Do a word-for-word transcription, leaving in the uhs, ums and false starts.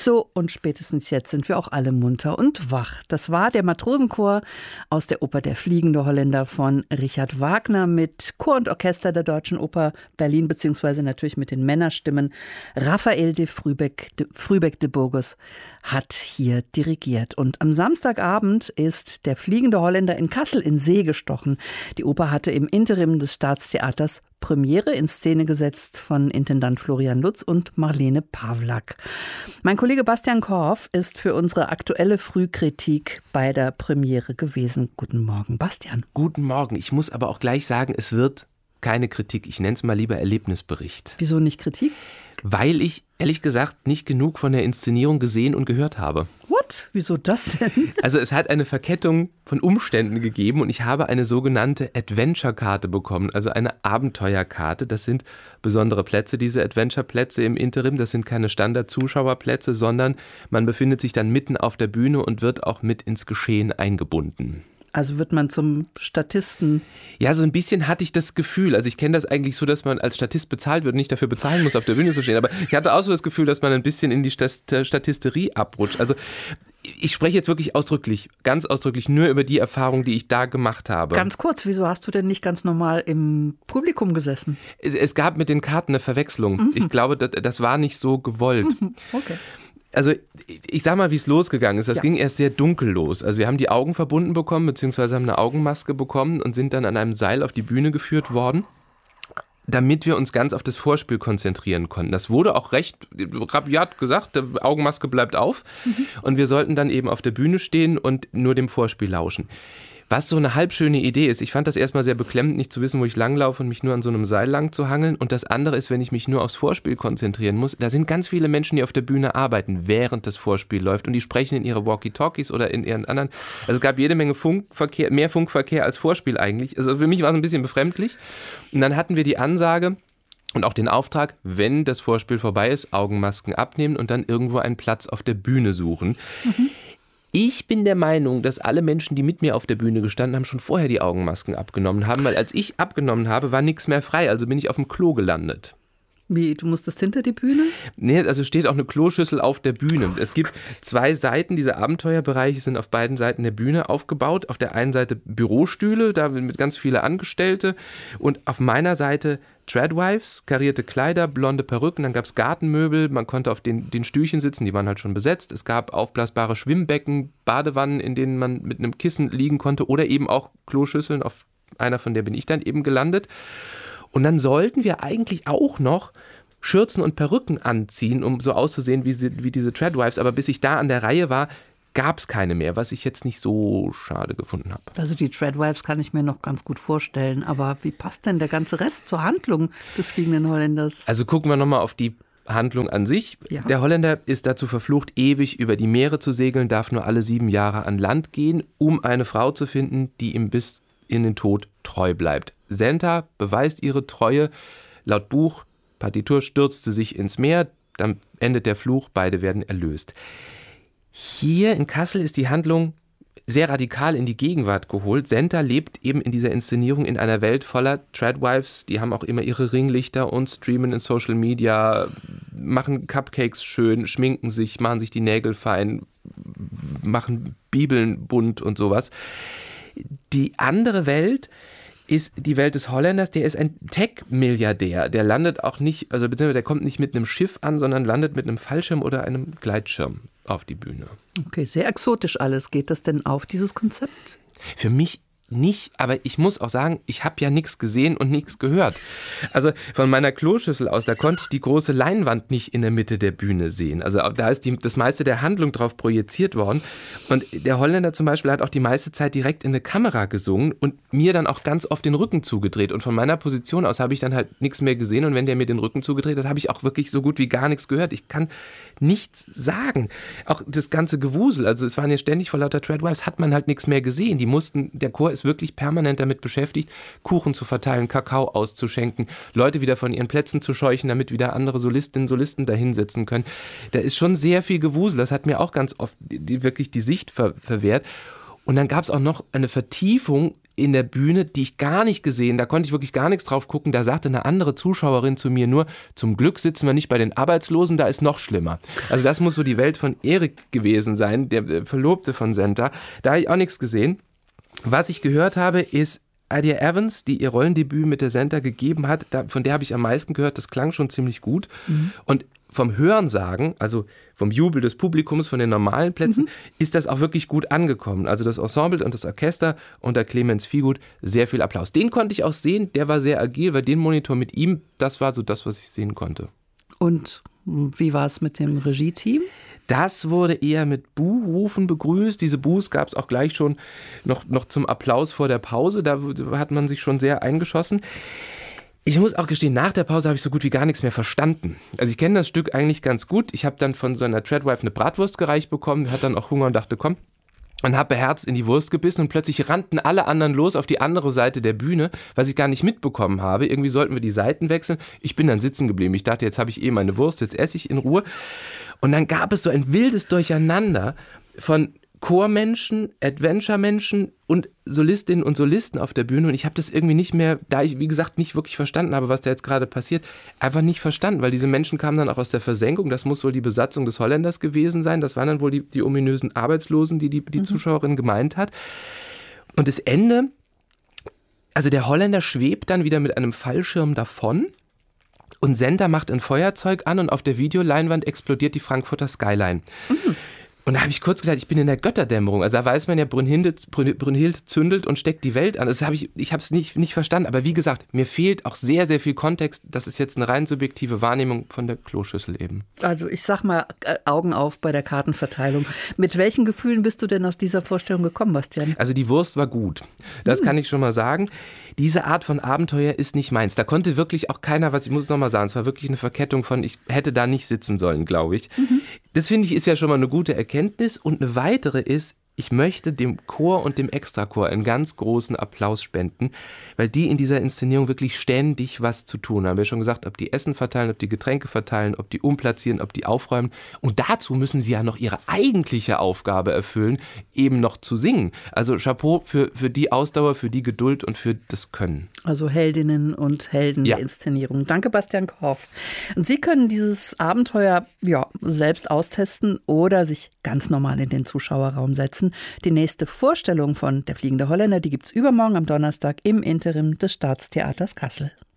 So, und spätestens jetzt sind wir auch alle munter und wach. Das war der Matrosenchor aus der Oper Der fliegende Holländer von Richard Wagner mit Chor und Orchester der Deutschen Oper Berlin, beziehungsweise natürlich mit den Männerstimmen. Raphael de Frühbeck de, Frühbeck de Burgos hat hier dirigiert. Und am Samstagabend ist der fliegende Holländer in Kassel in See gestochen. Die Oper hatte im Interim des Staatstheaters Premiere, in Szene gesetzt von Intendant Florian Lutz und Marlene Pawlak. Mein Kollege Bastian Korff ist für unsere aktuelle Frühkritik bei der Premiere gewesen. Guten Morgen, Bastian. Guten Morgen. Ich muss aber auch gleich sagen, es wird keine Kritik. Ich nenne es mal lieber Erlebnisbericht. Wieso nicht Kritik? Weil ich, ehrlich gesagt, nicht genug von der Inszenierung gesehen und gehört habe. What? Wieso das denn? Also es hat eine Verkettung von Umständen gegeben und ich habe eine sogenannte Adventure-Karte bekommen, also eine Abenteuerkarte. Das sind besondere Plätze, diese Adventure-Plätze im Interim. Das sind keine Standard-Zuschauerplätze, sondern man befindet sich dann mitten auf der Bühne und wird auch mit ins Geschehen eingebunden. Also wird man zum Statisten? Ja, so ein bisschen hatte ich das Gefühl. Also ich kenne das eigentlich so, dass man als Statist bezahlt wird und nicht dafür bezahlen muss, auf der Bühne zu stehen. Aber ich hatte auch so das Gefühl, dass man ein bisschen in die Statisterie abrutscht. Also ich spreche jetzt wirklich ausdrücklich, ganz ausdrücklich nur über die Erfahrung, die ich da gemacht habe. Ganz kurz, wieso hast du denn nicht ganz normal im Publikum gesessen? Es gab mit den Karten eine Verwechslung. Mhm. Ich glaube, das, das war nicht so gewollt. Okay. Also ich sag mal, wie es losgegangen ist. Das ja. ging erst sehr dunkel los. Also wir haben die Augen verbunden bekommen, beziehungsweise haben eine Augenmaske bekommen und sind dann an einem Seil auf die Bühne geführt worden, damit wir uns ganz auf das Vorspiel konzentrieren konnten. Das wurde auch recht rabiat gesagt, die Augenmaske bleibt auf. Mhm. Und wir sollten dann eben auf der Bühne stehen und nur dem Vorspiel lauschen. Was so eine halbschöne Idee ist, ich fand das erstmal sehr beklemmend, nicht zu wissen, wo ich langlaufe und mich nur an so einem Seil lang zu hangeln. Und das andere ist, wenn ich mich nur aufs Vorspiel konzentrieren muss, da sind ganz viele Menschen, die auf der Bühne arbeiten, während das Vorspiel läuft. Und die sprechen in ihre Walkie-Talkies oder in ihren anderen. Also es gab jede Menge Funkverkehr, mehr Funkverkehr als Vorspiel eigentlich. Also für mich war es ein bisschen befremdlich. Und dann hatten wir die Ansage und auch den Auftrag, wenn das Vorspiel vorbei ist, Augenmasken abnehmen und dann irgendwo einen Platz auf der Bühne suchen. Mhm. Ich bin der Meinung, dass alle Menschen, die mit mir auf der Bühne gestanden haben, schon vorher die Augenmasken abgenommen haben, weil als ich abgenommen habe, war nichts mehr frei, also bin ich auf dem Klo gelandet. Wie, du musstest hinter die Bühne? Nee, also steht auch eine Kloschüssel auf der Bühne. Oh, es gibt zwei Seiten, diese Abenteuerbereiche sind auf beiden Seiten der Bühne aufgebaut. Auf der einen Seite Bürostühle, da mit ganz viele Angestellte und auf meiner Seite Tradwives, karierte Kleider, blonde Perücken, dann gab es Gartenmöbel, man konnte auf den, den Stühlchen sitzen, die waren halt schon besetzt. Es gab aufblasbare Schwimmbecken, Badewannen, in denen man mit einem Kissen liegen konnte oder eben auch Kloschüsseln, auf einer von der bin ich dann eben gelandet. Und dann sollten wir eigentlich auch noch Schürzen und Perücken anziehen, um so auszusehen wie, sie, wie diese Tradwives, aber bis ich da an der Reihe war, gab es keine mehr, was ich jetzt nicht so schade gefunden habe. Also die Tradwives kann ich mir noch ganz gut vorstellen, aber wie passt denn der ganze Rest zur Handlung des fliegenden Holländers? Also gucken wir nochmal auf die Handlung an sich. Ja. Der Holländer ist dazu verflucht, ewig über die Meere zu segeln, darf nur alle sieben Jahre an Land gehen, um eine Frau zu finden, die ihm bis in den Tod treu bleibt. Senta beweist ihre Treue. Laut Buch, Partitur stürzt sie sich ins Meer, dann endet der Fluch, beide werden erlöst. Hier in Kassel ist die Handlung sehr radikal in die Gegenwart geholt. Senta lebt eben in dieser Inszenierung in einer Welt voller Tradwives, die haben auch immer ihre Ringlichter und streamen in Social Media, machen Cupcakes schön, schminken sich, machen sich die Nägel fein, machen Bibeln bunt und sowas. Die andere Welt ist die Welt des Holländers, der ist ein Tech-Milliardär. Der landet auch nicht, also beziehungsweise der kommt nicht mit einem Schiff an, sondern landet mit einem Fallschirm oder einem Gleitschirm auf die Bühne. Okay, sehr exotisch alles. Geht das denn auf, dieses Konzept? Für mich nicht, aber ich muss auch sagen, ich habe ja nichts gesehen und nichts gehört. Also von meiner Kloschüssel aus, da konnte ich die große Leinwand nicht in der Mitte der Bühne sehen. Also da ist die, das meiste der Handlung drauf projiziert worden. Und der Holländer zum Beispiel hat auch die meiste Zeit direkt in eine Kamera gesungen und mir dann auch ganz oft den Rücken zugedreht. Und von meiner Position aus habe ich dann halt nichts mehr gesehen. Und wenn der mir den Rücken zugedreht hat, habe ich auch wirklich so gut wie gar nichts gehört. Ich kann nichts sagen. Auch das ganze Gewusel, also es waren ja ständig vor lauter Tradwives, hat man halt nichts mehr gesehen. Die mussten, der Chor ist wirklich permanent damit beschäftigt, Kuchen zu verteilen, Kakao auszuschenken, Leute wieder von ihren Plätzen zu scheuchen, damit wieder andere Solistinnen und Solisten da hinsetzen können. Da ist schon sehr viel Gewusel. Das hat mir auch ganz oft die, die, wirklich die Sicht ver, verwehrt. Und dann gab es auch noch eine Vertiefung in der Bühne, die ich gar nicht gesehen, da konnte ich wirklich gar nichts drauf gucken, da sagte eine andere Zuschauerin zu mir nur, zum Glück sitzen wir nicht bei den Arbeitslosen, da ist noch schlimmer. Also das muss so die Welt von Erik gewesen sein, der Verlobte von Senta. Da habe ich auch nichts gesehen. Was ich gehört habe, ist Idea Evans, die ihr Rollendebüt mit der Senta gegeben hat, da, von der habe ich am meisten gehört, das klang schon ziemlich gut. Mhm. Und vom Hörensagen, also vom Jubel des Publikums, von den normalen Plätzen, mhm. ist das auch wirklich gut angekommen. Also das Ensemble und das Orchester unter Clemens Viehgut, sehr viel Applaus. Den konnte ich auch sehen, der war sehr agil, weil den Monitor mit ihm, das war so das, was ich sehen konnte. Und wie war es mit dem Regie-Team? Das wurde eher mit Buhrufen begrüßt. Diese Buhs gab es auch gleich schon noch, noch zum Applaus vor der Pause. Da hat man sich schon sehr eingeschossen. Ich muss auch gestehen, nach der Pause habe ich so gut wie gar nichts mehr verstanden. Also ich kenne das Stück eigentlich ganz gut. Ich habe dann von so einer Treadwife eine Bratwurst gereicht bekommen, hat dann auch Hunger und dachte, komm, und habe beherzt in die Wurst gebissen und plötzlich rannten alle anderen los auf die andere Seite der Bühne, was ich gar nicht mitbekommen habe. Irgendwie sollten wir die Seiten wechseln. Ich bin dann sitzen geblieben. Ich dachte, jetzt habe ich eh meine Wurst, jetzt esse ich in Ruhe. Und dann gab es so ein wildes Durcheinander von Chormenschen, Adventure-Menschen und Solistinnen und Solisten auf der Bühne. Und ich habe das irgendwie nicht mehr, da ich, wie gesagt, nicht wirklich verstanden habe, was da jetzt gerade passiert, einfach nicht verstanden, weil diese Menschen kamen dann auch aus der Versenkung. Das muss wohl die Besatzung des Holländers gewesen sein. Das waren dann wohl die, die ominösen Arbeitslosen, die die, die mhm. Zuschauerin gemeint hat. Und das Ende, also der Holländer schwebt dann wieder mit einem Fallschirm davon. Und Senta macht ein Feuerzeug an und auf der Videoleinwand explodiert die Frankfurter Skyline. Mhm. Und da habe ich kurz gesagt, ich bin in der Götterdämmerung. Also da weiß man ja, Brünnhilde, Brünnhilde zündelt und steckt die Welt an. Das habe ich, ich habe es nicht, nicht verstanden. Aber wie gesagt, mir fehlt auch sehr, sehr viel Kontext. Das ist jetzt eine rein subjektive Wahrnehmung von der Kloschüssel eben. Also ich sag mal, Augen auf bei der Kartenverteilung. Mit welchen Gefühlen bist du denn aus dieser Vorstellung gekommen, Bastian? Also die Wurst war gut. Das hm. kann ich schon mal sagen. Diese Art von Abenteuer ist nicht meins. Da konnte wirklich auch keiner was, ich muss es nochmal sagen, es war wirklich eine Verkettung von, ich hätte da nicht sitzen sollen, glaube ich. Mhm. Das finde ich ist ja schon mal eine gute Erkenntnis. Und eine weitere ist, ich möchte dem Chor und dem Extrachor einen ganz großen Applaus spenden, weil die in dieser Inszenierung wirklich ständig was zu tun haben. Wir haben schon gesagt, ob die Essen verteilen, ob die Getränke verteilen, ob die umplatzieren, ob die aufräumen. Und dazu müssen sie ja noch ihre eigentliche Aufgabe erfüllen, eben noch zu singen. Also Chapeau für, für die Ausdauer, für die Geduld und für das Können. Also Heldinnen und Helden ja. der Inszenierung. Danke, Bastian Korff. Und Sie können dieses Abenteuer ja, selbst austesten oder sich ganz normal in den Zuschauerraum setzen. Die nächste Vorstellung von Der fliegende Holländer, die gibt es übermorgen am Donnerstag im Interim des Staatstheaters Kassel.